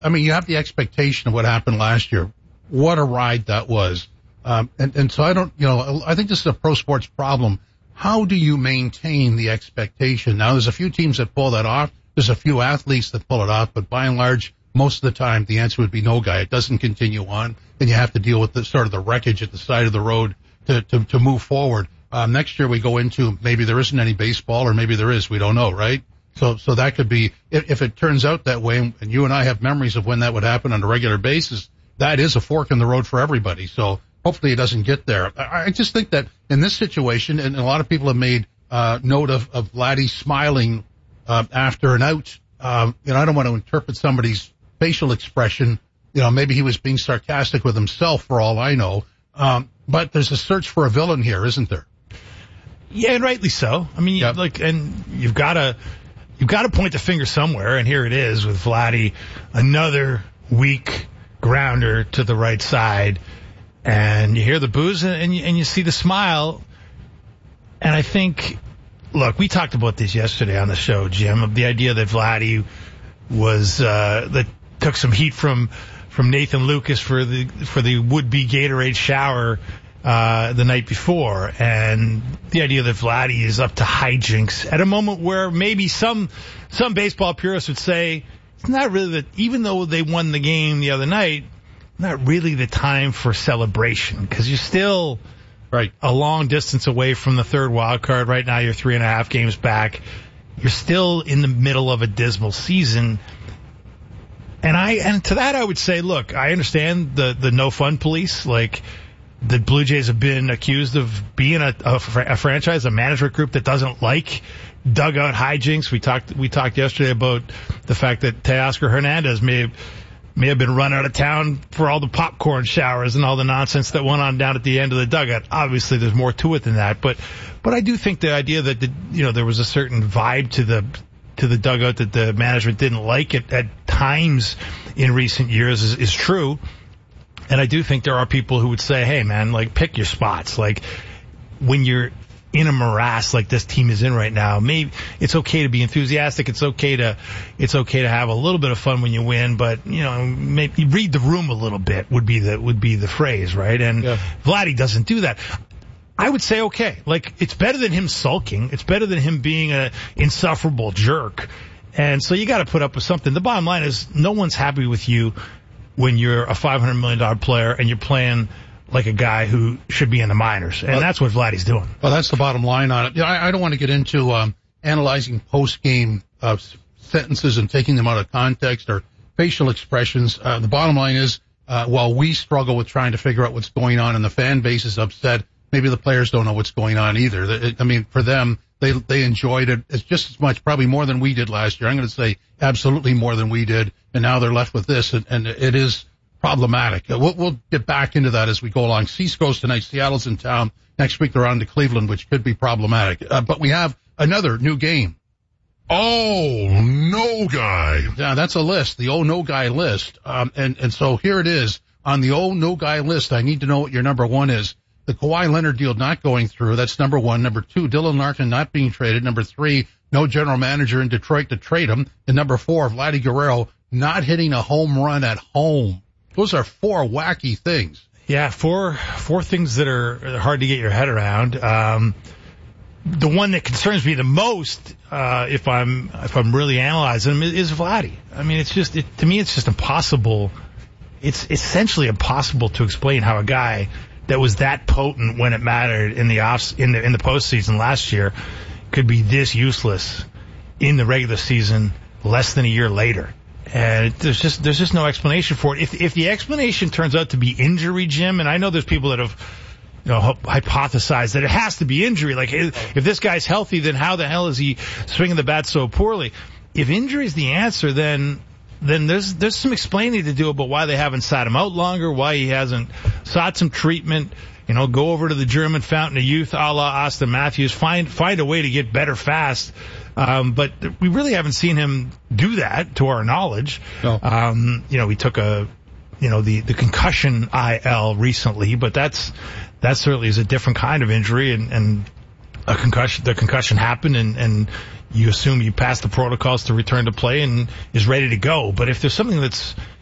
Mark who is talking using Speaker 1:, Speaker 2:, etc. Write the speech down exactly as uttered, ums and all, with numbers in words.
Speaker 1: I mean, you have the expectation of what happened last year. What a ride that was. Um, and, and so I don't, you know, I think this is a pro sports problem. How do you maintain the expectation? Now, there's a few teams that pull that off. There's a few athletes that pull it off, but by and large, most of the time, the answer would be no, guy. It doesn't continue on, and you have to deal with the sort of the wreckage at the side of the road to, to, to move forward. Um, next year we go into maybe there isn't any baseball, or maybe there is. We don't know, right? So, so that could be, if, if it turns out that way, and you and I have memories of when that would happen on a regular basis, that is a fork in the road for everybody. So hopefully it doesn't get there. I, I just think that in this situation, and a lot of people have made uh, note of, of Vladdy smiling uh, after an out. Um, you know, I don't want to interpret somebody's facial expression. You know, maybe he was being sarcastic with himself for all I know. Um, but there's a search for a villain here, isn't there?
Speaker 2: Yeah, and rightly so. I mean, yep. like, and you've got to, you've got to point the finger somewhere, and here it is with Vladdy, another weak grounder to the right side, and you hear the boos and you, and you see the smile, and I think, look, we talked about this yesterday on the show, Jim, of the idea that Vladdy was, uh, that took some heat from, from Nathan Lucas for the, for the would-be Gatorade shower, uh, the night before, and the idea that Vladdy is up to hijinks at a moment where maybe some, some baseball purists would say, it's not really that, even though they won the game the other night, not really the time for celebration, because you're still right a long distance away from the third wild card. Right now you're three and a half games back. You're still in the middle of a dismal season. And I, and to that I would say, look, I understand the, the no fun police. Like, the Blue Jays have been accused of being a, a, a franchise, a management group that doesn't like dugout hijinks. We talked, we talked yesterday about the fact that Teoscar Hernandez may have, may have been run out of town for all the popcorn showers and all the nonsense that went on down at the end of the dugout. Obviously, there's more to it than that, but, but I do think the idea that, the, you know, there was a certain vibe to the, to the dugout that the management didn't like it at times in recent years is, is true. And I do think there are people who would say, hey, man, like, pick your spots. Like, when you're in a morass like this team is in right now, maybe it's okay to be enthusiastic. It's okay to, it's okay to have a little bit of fun when you win, but, you know, maybe read the room a little bit would be the, would be the phrase, right? And yeah. Vladdy doesn't do that. I would say, okay, like, it's better than him sulking. It's better than him being a insufferable jerk. And so you got to put up with something. The bottom line is no one's happy with you when you're a five hundred million dollars player and you're playing like a guy who should be in the minors. And well, that's what Vladdy's doing. Well,
Speaker 1: that's the bottom line on it. You know, I, I don't want to get into um, analyzing post-game uh, sentences and taking them out of context or facial expressions. Uh, the bottom line is, uh, while we struggle with trying to figure out what's going on and the fan base is upset, maybe the players don't know what's going on either. I mean, for them, they they enjoyed it as just as much, probably more than we did last year. I'm going to say absolutely more than we did, and now they're left with this, and, and it is problematic. We'll, we'll get back into that as we go along. Seas goes tonight. Seattle's in town. Next week they're on to Cleveland, which could be problematic. Uh, but we have another new game.
Speaker 3: Oh, no guy.
Speaker 1: Yeah, that's a list, the oh no guy list. Um, and, and so here it is. On the oh no guy list, I need to know what your number one is. The Kawhi Leonard deal not going through. That's number one. Number two, Dylan Larkin not being traded. Number three, no general manager in Detroit to trade him. And number four, Vladdy Guerrero not hitting a home run at home. Those are four wacky things.
Speaker 2: Yeah, four four things that are hard to get your head around. Um, the one that concerns me the most, uh, if I'm if I'm really analyzing him, is Vladdy. I mean, it's just it, to me, it's just impossible. It's essentially impossible to explain how a guy that was that potent when it mattered in the off in the in the postseason last year could be this useless in the regular season less than a year later. And there's just there's just no explanation for it. If if the explanation turns out to be injury, Jim, and I know there's people that have you know hypothesized that it has to be injury. Like if this guy's healthy, then how the hell is he swinging the bat so poorly? If injury is the answer, then then there's there's some explaining to do about why they haven't sat him out longer, why he hasn't sought some treatment. You know, go over to the German fountain of youth, a la Austin Matthews, find find a way to get better fast. Um, but we really haven't seen him do that, to our knowledge. No. Um, you know, we took a, you know, the, the concussion I L recently, but that's, that certainly is a different kind of injury. And, and a concussion, the concussion happened, and, and you assume you passed the protocols to return to play and is ready to go. But if there's something that's